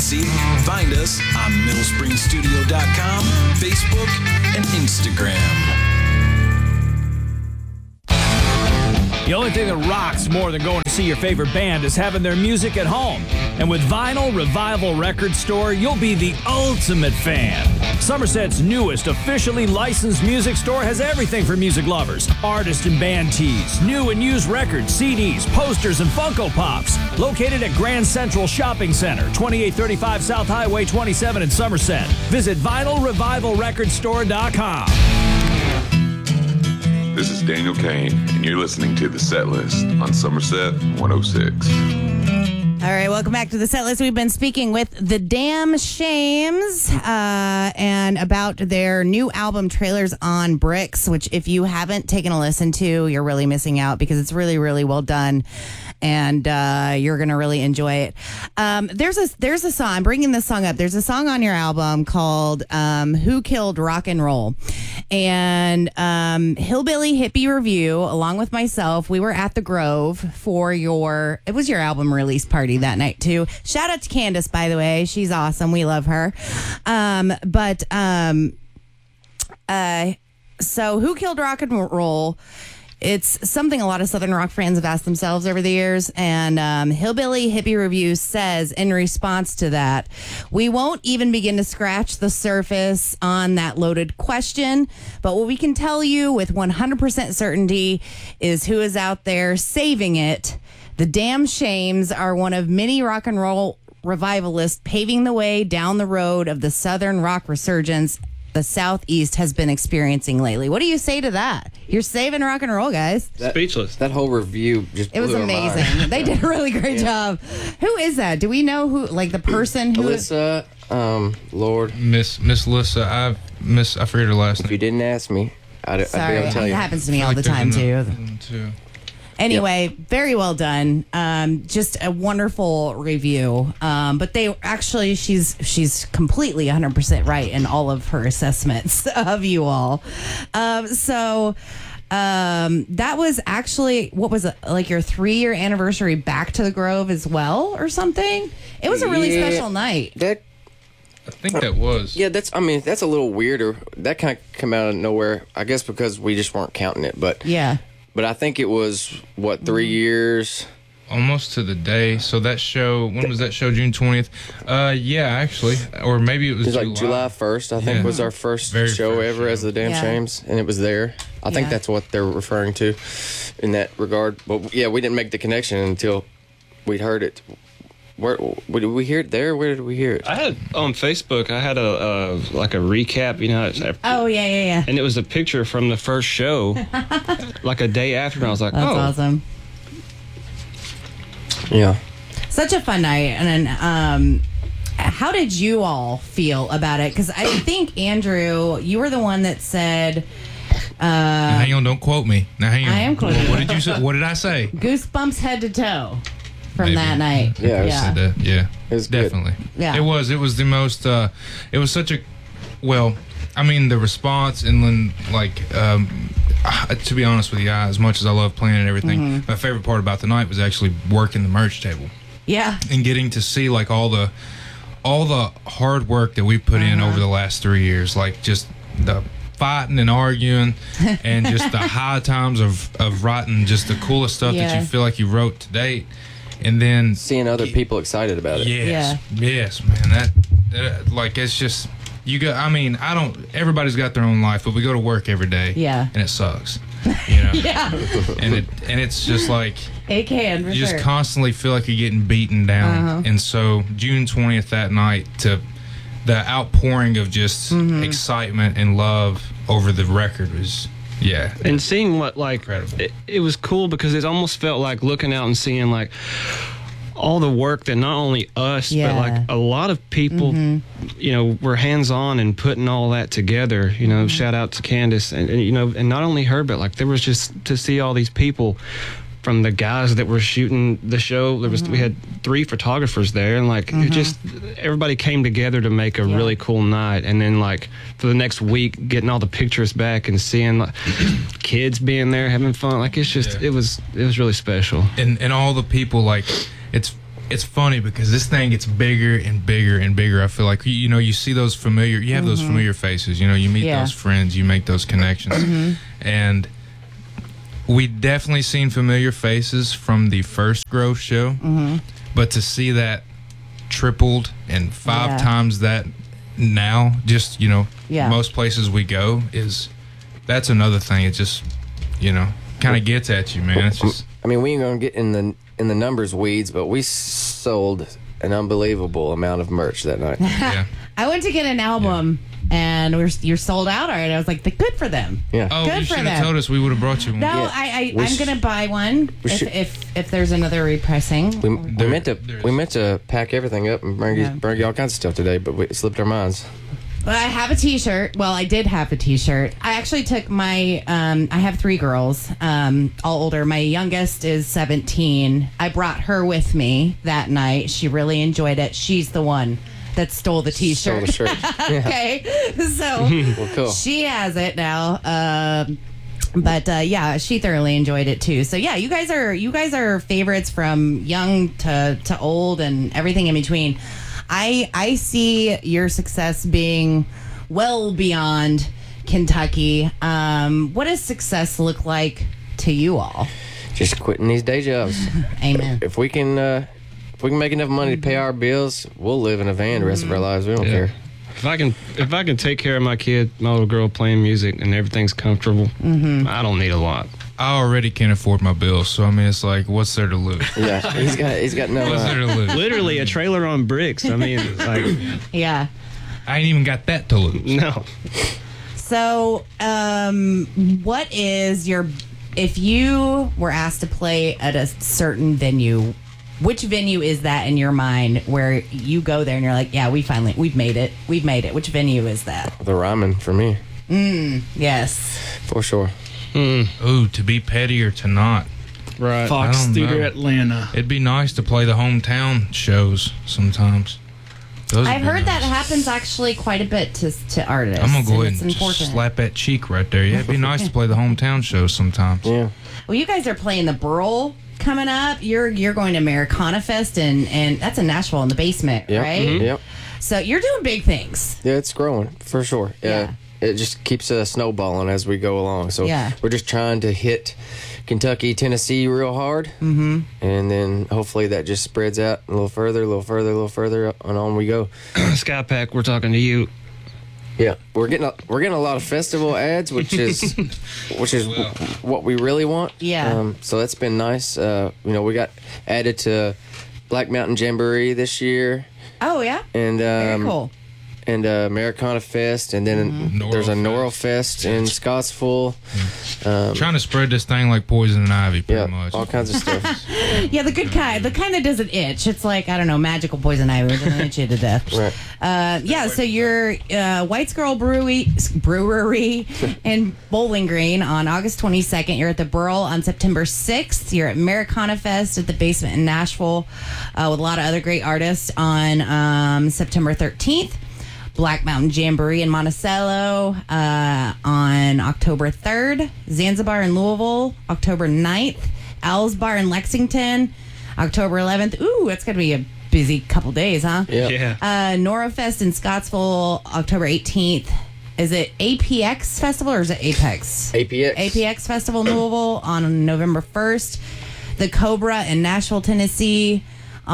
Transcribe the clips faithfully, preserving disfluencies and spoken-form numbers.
Quincy. Find us on middle spring studio dot com, Facebook, and Instagram. The only thing that rocks more than going to see your favorite band is having their music at home. And with Vinyl Revival Record Store, you'll be the ultimate fan. Somerset's newest officially licensed music store has everything for music lovers. Artist and band tees, new and used records, C Ds, posters, and Funko Pops. Located at Grand Central Shopping Center, twenty-eight thirty-five South Highway twenty-seven in Somerset. Visit vinyl revival record store dot com. This is Daniel Kane, and you're listening to The Set List on Somerset one oh six. All right, welcome back to The Set List. We've been speaking with The Damn Shames uh, and about their new album, Trailers on Bricks, which if you haven't taken a listen to, you're really missing out because it's really, really well done. And uh, you're going to really enjoy it. Um, there's a there's a song, I'm bringing this song up. There's a song on your album called um, Who Killed Rock and Roll? And um, Hillbilly Hippie Review, along with myself, we were at the Grove for your, it was your album release party that night too. Shout out to Candace, by the way. She's awesome. We love her. Um, but um, uh, so Who Killed Rock and Roll? It's something a lot of Southern rock fans have asked themselves over the years, and um, Hillbilly Hippie Review says in response to that, we won't even begin to scratch the surface on that loaded question, but what we can tell you with one hundred percent certainty is who is out there saving it. The Damn Shames are one of many rock and roll revivalists paving the way down the road of the Southern rock resurgence the Southeast has been experiencing lately. What do you say to that? You're saving rock and roll, guys. That, Speechless. That whole review just It was blew our amazing. mind. They did a really great Yeah. job. Who is that? Do we know who, like the person who is? Alyssa, um, Lord, Miss Miss Alyssa, I miss I forget her last if name. you didn't ask me, I'd, I'd be Sorry, able to tell it you. happens to me I all feel the like time there's too. another one, too. Anyway, very well done. Um, just a wonderful review. Um, but they actually, she's she's completely one hundred percent right in all of her assessments of you all. Um, so um, that was actually, what was it, like your three-year anniversary back to the Grove as well or something? It was a really Yeah. special night. That I think that was. yeah, that's. I mean, that's a little weirder. That kind of come out of nowhere. I guess because we just weren't counting it, but Yeah. but I think it was what three years. Almost to the day. So that show, when was that show? June twentieth? Uh, yeah, actually. Or maybe it was, It was like July first, I think, Yeah. was our first Very show first ever show. as the Damn Yeah. Shames, and it was there. I think Yeah. that's what they're referring to in that regard. But yeah, we didn't make the connection until we'd heard it. Where, where did we hear it there? Where did we hear it? I had on Facebook, I had a uh, like a recap, you know. It's, Oh, yeah, yeah, yeah. and it was a picture from the first show, like a day after, and I was like, That's oh. awesome. Yeah. Such a fun night. And then, um, how did you all feel about it? Because I think, Andrew, you were the one that said Now, hang on, don't quote me. Now, hang on. I am quoting What you. did you say? What did I say? goosebumps head to toe from Maybe. that night. Yeah, yeah. Said that. Yeah, It was good. definitely. Yeah. It was. It was the most. Uh, it was such a. Well, I mean, the response and then, like, um, uh, to be honest with you, I, as much as I love playing and everything, Mm-hmm. my favorite part about the night was actually working the merch table Yeah. and getting to see like all the, all the hard work that we put in Uh-huh. over the last three years, like just the fighting and arguing and just the high times of, of writing just the coolest stuff that Yeah. you feel like you wrote to date. And then Seeing other people excited about it. Yes, yes, man. That, that, like, it's just you got. I mean, I don't. Everybody's got their own life, but we go to work every day. Yeah. and it sucks. You know. Yeah. And it and it's just like It can, for you just sure. constantly feel like you're getting beaten down. Uh-huh. And so June twentieth that night, to the outpouring of just Mm-hmm. excitement and love over the record was. Yeah, And seeing what, like, Incredible. it, it was cool because it almost felt like looking out and seeing, like, all the work that not only us, Yeah. but, like, a lot of people, you know, were hands-on and putting all that together, you know, shout out to Candace. And, and, you know, and not only her, but, like, there was just to see all these people from the guys that were shooting the show. There was we had three photographers there, and like it just everybody came together to make a Yeah. really cool night. And then like for the next week, getting all the pictures back and seeing like kids being there having fun, like it's just Yeah. it was it was really special. and and all the people, like, it's it's funny because this thing gets bigger and bigger and bigger. I feel like you, you know you see those familiar, you have mm-hmm. those familiar faces. You know, you meet yeah. those friends, you make those connections, mm-hmm. and we definitely seen familiar faces from the first Grove show, mm-hmm. but to see that tripled and five yeah. times that now, just you know, yeah. most places we go is that's another thing. It just you know kind of gets at you, man. It's just. I mean, we ain't gonna get in the in the numbers weeds, but we sold an unbelievable amount of merch that night. Yeah. I went to get an album, yeah. and we're you're sold out already. I was like, good for them. Yeah. Oh, good you for should them. have told us. We would have brought you one. No, Yeah. I, I We I'm sh- gonna buy one if, should- if if there's another repressing. We, we There- meant to there's- we meant to pack everything up and bring you, Yeah. bring you all kinds of stuff today, but we it slipped our minds. Well, I have a T-shirt. Well, I did have a T-shirt. I actually took my. Um, I have three girls, um, all older. My youngest is seventeen. I brought her with me that night. She really enjoyed it. She's the one that stole the T-shirt. Stole the shirt. Yeah. Okay, so Well, cool. she has it now. Um, but uh, yeah, she thoroughly enjoyed it too. So yeah, you guys are you guys are favorites from young to to old and everything in between. I I see your success being well beyond Kentucky. Um, what does success look like to you all? Just quitting these day jobs. Amen. If we can, uh, if we can make enough money to pay our bills, we'll live in a van the rest of our lives. We don't Yeah. care. If I can, if I can take care of my kid, my little girl playing music, and everything's comfortable, Mm-hmm. I don't need a lot. I already can't afford my bills, so I mean, it's like, what's there to lose? Yeah, he's got he's got no. What's Uh, there to lose? Literally a trailer on bricks. I mean, it's like Yeah. I ain't even got that to lose. no. So, um, what is your if you were asked to play at a certain venue? Which venue is that in your mind where you go there and you're like, yeah, we finally we've made it, we've made it? Which venue is that? the Ryman for me, Mm, yes. for sure. Ooh, to be petty or to not. Right. Fox I don't Theater know. Atlanta. It'd be nice to play the hometown shows sometimes. Those I've would be heard that nice. happens actually quite a bit to to artists. I'm gonna go and ahead it's and just important. slap that cheek right there. Yeah, it'd be nice to play the hometown shows sometimes. Yeah, Well, you guys are playing the Burl coming up. You're you're going to Americana Fest, and and that's in Nashville in the basement, yep. right? Yep. So you're doing big things. Yeah, it's growing for sure. Yeah. Yeah. It just keeps uh, snowballing as we go along. So Yeah. we're just trying to hit Kentucky, Tennessee real hard. Mm-hmm. And then hopefully that just spreads out a little further, a little further, a little further, and on we go. Sky Pack, we're talking to you. Yeah, we're getting a, we're getting a lot of festival ads, which is which is what we really want. Yeah. Um, so that's been nice. Uh, you know, we got added to Black Mountain Jamboree this year, Oh yeah, and very um, cool. and uh, Americana Fest, and then Mm-hmm. there's a Noro Noro Fest in Scottsville. Um, Trying to spread this thing like poison and ivy, pretty yeah, much. all kinds of stuff. Yeah, the good kind, the kind that doesn't itch. It's like I don't know, magical poison ivy. It doesn't itch you to death. Right. Uh, yeah, so you're uh, White's Girl Brewery, Brewery in Bowling Green on August twenty-second. You're at the Burl on September sixth. You're at Americana Fest at the Basement in Nashville uh, with a lot of other great artists on um, September thirteenth. Black Mountain Jamboree in Monticello uh, on October third. Zanzibar in Louisville, October ninth. Owl's Bar in Lexington, October eleventh. Ooh, it's going to be a busy couple days, huh? Yeah. Yeah. Uh, Norafest in Scottsville, October eighteenth. Is it A P X Festival or is it Apex? A P X. A P X Festival in Louisville on November first. The Cobra in Nashville, Tennessee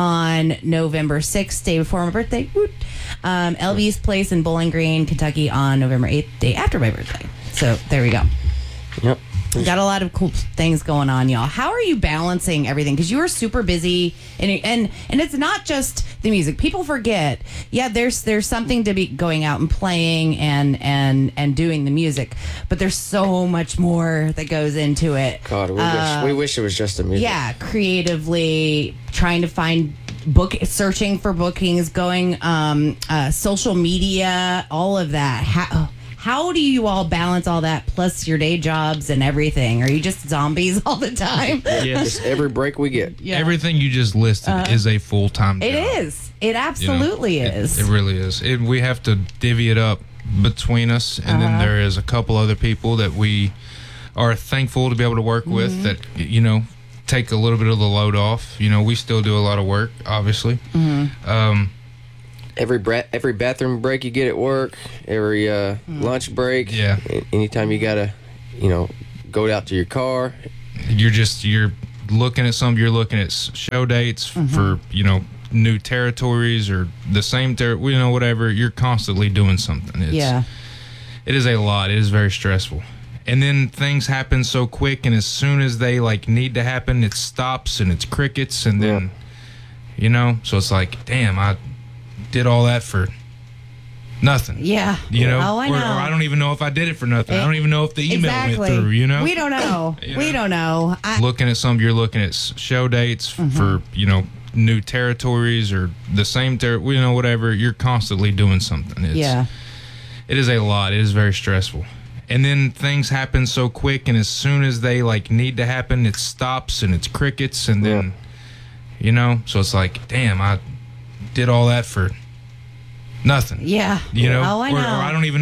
on November sixth, day before my birthday. Woot. Um, L B's Place in Bowling Green, Kentucky on November eighth, day after my birthday. So there we go. Yep. We got a lot of cool things going on, y'all. How are you balancing everything? Because you are super busy, and and and it's not just the music. People forget. Yeah, there's there's something to be going out and playing and and and doing the music, but there's so much more that goes into it. God, we Uh, wish we wish it was just a music. Yeah, creatively trying to find book, searching for bookings, going um, uh, social media, all of that. How, how do you all balance all that plus your day jobs and everything? Are you just zombies all the time? Yes. Just every break we get. Yeah. Everything you just listed is a full time job. It is. It you know? absolutely It- is. It, really is. It, we have to divvy it up between us, and then there is a couple other people that we are thankful to be able to work with that, you know, take a little bit of the load off. You know, we still do a lot of work, obviously. Mm-hmm. Um, Every bra- every bathroom break you get at work, every uh, Mm. lunch break, Yeah. a- anytime you gotta, you know, go out to your car. you're just you're looking at some. You're looking at s- show dates Mm-hmm. for you know new territories or the same territory. You know, whatever. You're constantly doing something. It's, Yeah. It is a lot. It is very stressful. And then things happen so quick, and as soon as they like need to happen, it stops and it's crickets, and then you know. So it's like, damn, I did all that for nothing. Yeah. You know, Oh, I or, know. or I don't even know if I did it for nothing. I don't even know if the email Exactly. went through. You know, We don't know. You We know? don't know. I, looking at some. You're looking at s- show dates Mm-hmm. for you know new territories or the same territory. You know, whatever. You're constantly doing something. It's, yeah. It is a lot. It is very stressful. And then things happen so quick, and as soon as they like need to happen, it stops and it's crickets, and then you know. So it's like, damn, I did all that for nothing. Yeah. You know, Oh, I or, know. or I don't even